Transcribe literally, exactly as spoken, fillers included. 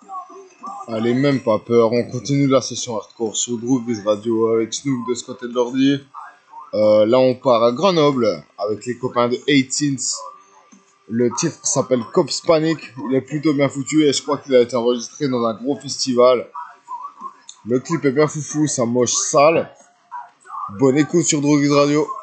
Allez, même pas peur, on continue la session hardcore sur Droobies Radio avec Snoop de ce côté de l'ordi. Euh, là, on part à Grenoble avec les copains de eighteens. Le titre s'appelle Cops Panic. Il est plutôt bien foutu et je crois qu'il a été enregistré dans un gros festival. Le clip est bien foufou, ça moche sale. Bonne écoute sur Droobies Radio.